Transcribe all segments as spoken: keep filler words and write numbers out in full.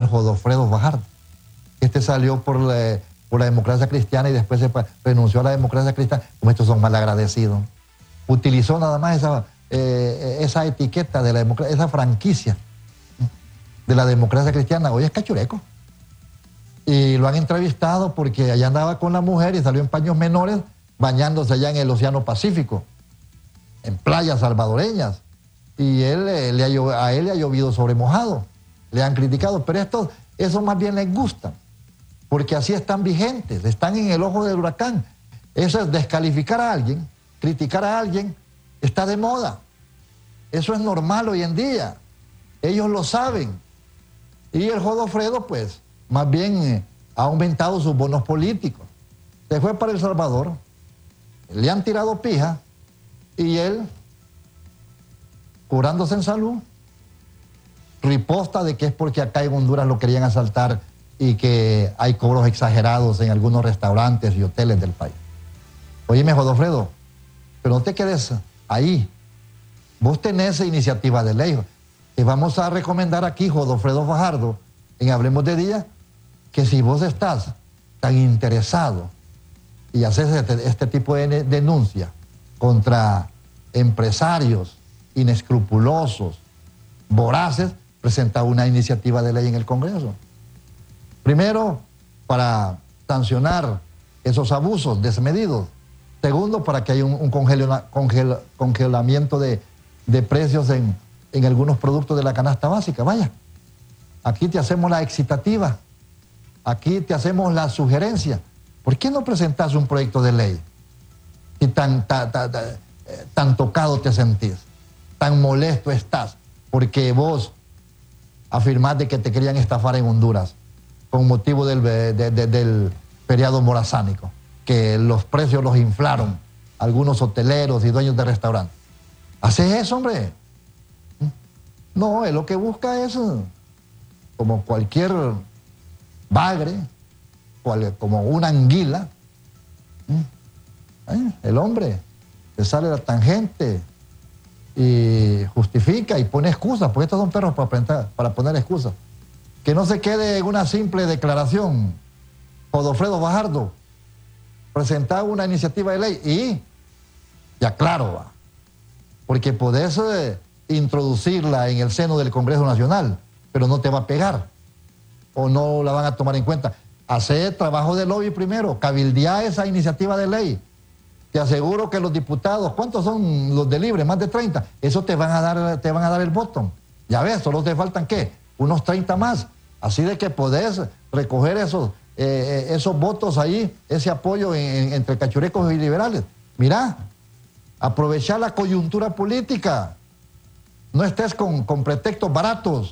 Godofredo Fajardo. Este salió por la, por la democracia cristiana y después se renunció a la democracia cristiana. Como estos son malagradecidos. Utilizó nada más esa, eh, esa etiqueta de la democracia, esa franquicia de la democracia cristiana. Hoy es cachureco. Y lo han entrevistado porque allá andaba con la mujer y salió en paños menores bañándose allá en el Océano Pacífico, en playas salvadoreñas. Y él, eh, le ha, a él le ha llovido sobre mojado. Le han criticado, pero esto, eso más bien les gusta, porque así están vigentes, están en el ojo del huracán. Eso es descalificar a alguien, criticar a alguien, está de moda. Eso es normal hoy en día. Ellos lo saben. Y el Godofredo, pues, más bien eh, ha aumentado sus bonos políticos. Se fue para El Salvador, le han tirado pija y él, curándose en salud, riposta de que es porque acá en Honduras lo querían asaltar y que hay cobros exagerados en algunos restaurantes y hoteles del país. Óyeme, Godofredo, pero no te quedes ahí. Vos tenés iniciativa de ley. Te vamos a recomendar aquí, Godofredo Fajardo, en Hablemos de Día, que si vos estás tan interesado y haces este, este tipo de denuncia contra empresarios inescrupulosos, voraces, presenta una iniciativa de ley en el Congreso. Primero, para sancionar esos abusos desmedidos. Segundo, para que haya un, un congela, congela, congelamiento de, de precios en, en algunos productos de la canasta básica. Vaya, aquí te hacemos la excitativa, aquí te hacemos la sugerencia. ¿Por qué no presentas un proyecto de ley? Si tan, tan, tan, tan, tan tocado te sentís, tan molesto estás, porque vos afirmás de que te querían estafar en Honduras con motivo del, de, de, del feriado morazánico, que los precios los inflaron algunos hoteleros y dueños de restaurantes. ¿Haces eso, hombre? No, él lo que busca es, como cualquier bagre, cual, como una anguila, ¿eh? El hombre se sale de la tangente y justifica y pone excusas, porque estos son perros para, aprender, para poner excusas. Que no se quede en una simple declaración. Godofredo Fajardo presentaba una iniciativa de ley y, ya claro, va, porque podés eh, introducirla en el seno del Congreso Nacional, pero no te va a pegar o no la van a tomar en cuenta. Hacer trabajo de lobby primero, cabildear esa iniciativa de ley. Te aseguro que los diputados, ¿cuántos son los de Libre? Más de treinta. Eso te van a dar, te van a dar el voto. Ya ves, solo te faltan, ¿qué? Unos treinta más. Así de que podés recoger esos, eh, esos votos ahí, ese apoyo en, en, entre cachurecos y liberales. Mirá, aprovechar la coyuntura política. No estés con, con pretextos baratos.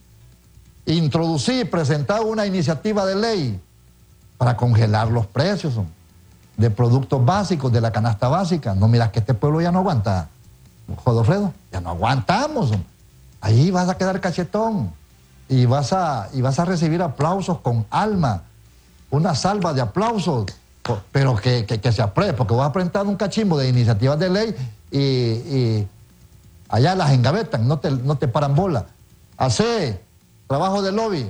Introducir, presentar una iniciativa de ley para congelar los precios de productos básicos, de la canasta básica. No miras que este pueblo ya no aguanta, Godofredo, ya no aguantamos. Ahí vas a quedar cachetón y vas a, y vas a recibir aplausos con alma, una salva de aplausos, pero que, que, que se apruebe, porque vas a presentar un cachimbo de iniciativas de ley y, y allá las engavetan, no te, no te paran bola. Hace trabajo de lobby,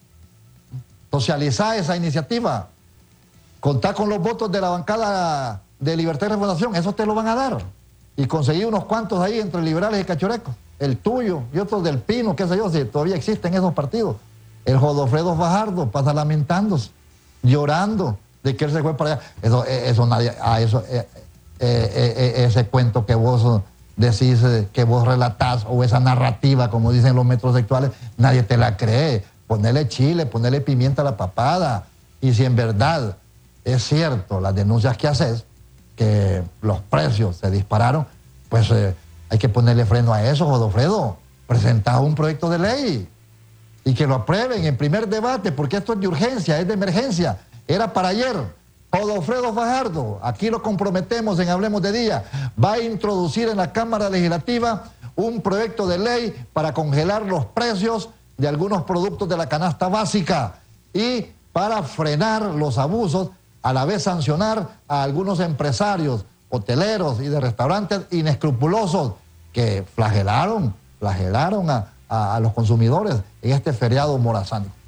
socializar esa iniciativa, contar con los votos de la bancada de Libertad y Refundación, eso te lo van a dar. Y conseguir unos cuantos ahí entre liberales y cachurecos, el tuyo y otros del Pino, qué sé yo, si todavía existen esos partidos. El Godofredo Fajardo pasa lamentándose, llorando de que él se fue para allá. Eso, eso nadie, a eso, eh, eh, eh, ese cuento que vos decís, eh, que vos relatás, o esa narrativa, como dicen los metrosexuales, nadie te la cree. Ponele chile, ponele pimienta a la papada. Y si en verdad es cierto las denuncias que haces, que los precios se dispararon, pues eh, hay que ponerle freno a eso, Godofredo. Presentá un proyecto de ley y que lo aprueben en primer debate, porque esto es de urgencia, es de emergencia. Era para ayer. Godofredo Fajardo, aquí lo comprometemos en Hablemos de Día, va a introducir en la Cámara Legislativa un proyecto de ley para congelar los precios de algunos productos de la canasta básica y para frenar los abusos, a la vez sancionar a algunos empresarios, hoteleros y de restaurantes inescrupulosos que flagelaron, flagelaron a, a, a los consumidores en este feriado morazánico.